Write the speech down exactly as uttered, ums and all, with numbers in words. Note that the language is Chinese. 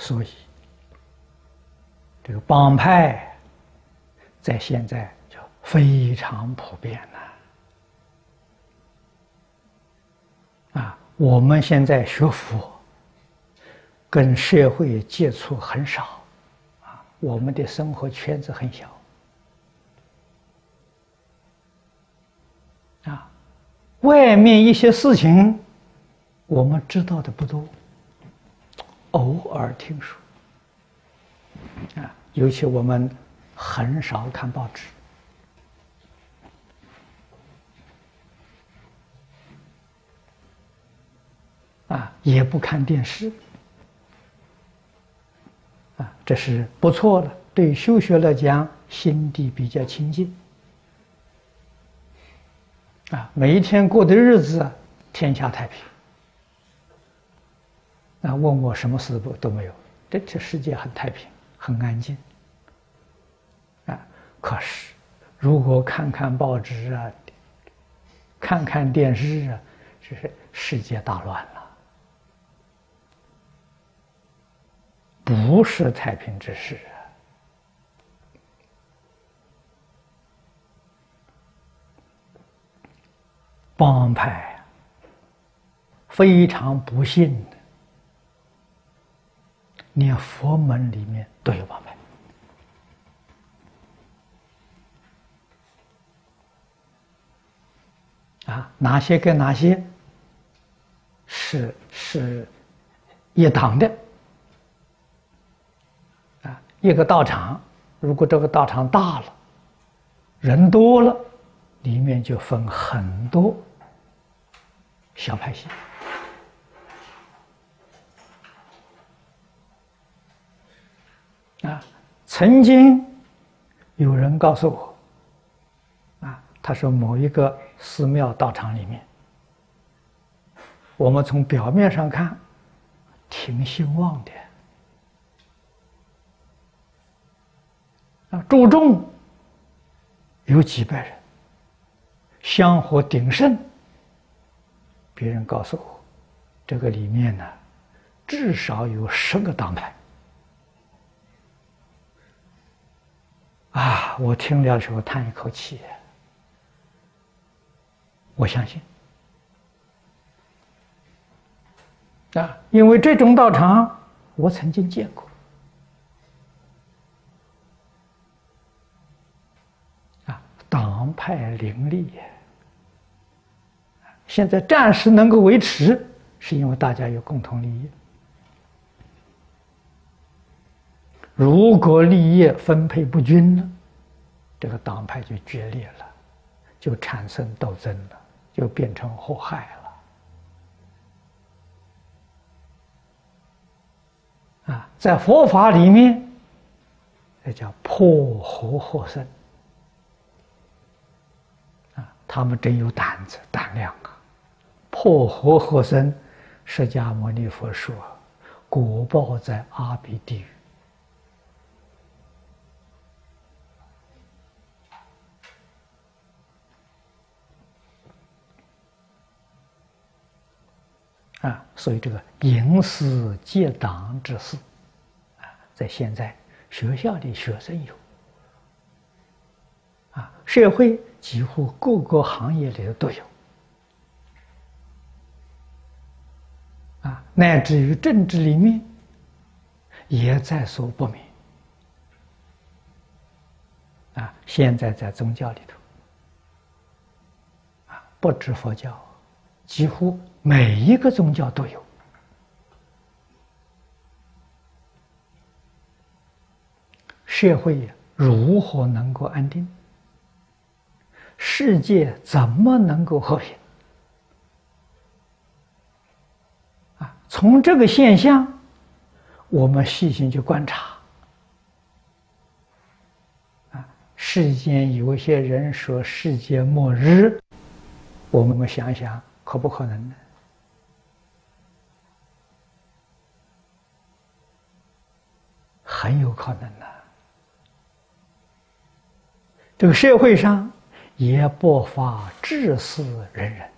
所以这个帮派在现在就非常普遍了。啊，我们现在学佛，跟社会接触很少，啊，我们的生活圈子很小，啊，外面一些事情我们知道的不多，偶尔听说，啊，尤其我们很少看报纸。啊，也不看电视，啊，这是不错了。对修学来讲，心地比较清净，啊，每一天过的日子，天下太平。啊，问我什么事不都没有，这这世界很太平，很安静。啊，可是如果看看报纸啊，看看电视啊，这是世界大乱了。不是太平之事啊！帮派非常不幸的，连佛门里面都有帮派啊！哪些跟哪些是是一党的？一个道场，如果这个道场大了，人多了，里面就分很多小派系。啊，曾经有人告诉我，啊，他说某一个寺庙道场里面，我们从表面上看，挺兴旺的。啊，注重有几百人，香火鼎盛。别人告诉我，这个里面呢，至少有十个党派。啊，我听了的时候叹一口气，我相信。啊，因为这种道场我曾经见过。党派林立，现在暂时能够维持，是因为大家有共同利益。如果利益分配不均呢，这个党派就决裂了，就产生斗争了，就变成祸害了。啊，在佛法里面，这叫破和合生。他们真有胆子胆量啊！破和合生，释迦牟尼佛说，果报在阿鼻地狱。啊，所以这个营私结党之事，啊，在现在学校里学生有，啊，社会几乎各个行业里都有，啊，乃至于政治里面也在所不免。啊，现在在宗教里头，啊，不止佛教，几乎每一个宗教都有。社会如何能够安定？世界怎么能够和平？啊，从这个现象，我们细心去观察。啊，世间有些人说世界末日，我们想想，可不可能呢？很有可能呢。这个社会上也不乏自私人人。